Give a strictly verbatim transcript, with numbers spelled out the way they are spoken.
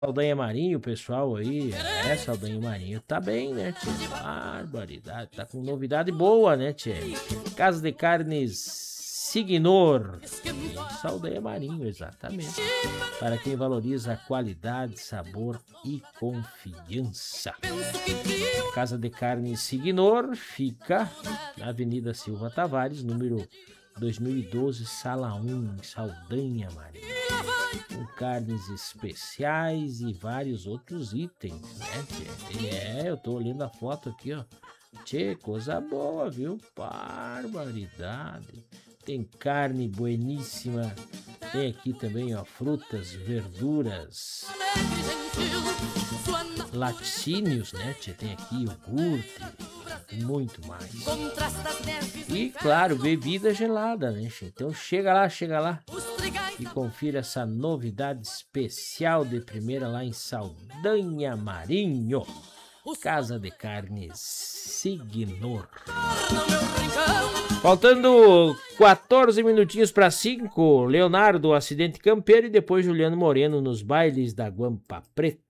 Saldanha Marinho, pessoal aí, é, Saldanha Marinho tá bem, né, tchê? Barbaridade, tá com novidade boa, né, tchê? Casa de Carnes Signor, Saldanha Marinho, exatamente. Para quem valoriza a qualidade, sabor e confiança. Casa de Carnes Signor fica na Avenida Silva Tavares, número dois mil e doze, Sala um, Saldanha Marinho. Com carnes especiais e vários outros itens, né, tchê? É, eu tô olhando a foto aqui, ó. Tchê, coisa boa, viu? Barbaridade. Tem carne bueníssima. Tem aqui também, ó, frutas, verduras, laticínios, né, tchê? Tem aqui iogurte, muito mais. E, claro, bebida gelada, né, tchê? Então chega lá, chega lá e confira essa novidade especial de primeira lá em Saldanha Marinho. Casa de Carnes Signor. Faltando quatorze minutinhos para cinco, Leonardo, acidente campeiro, e depois Juliano Moreno nos bailes da Guampa Preta.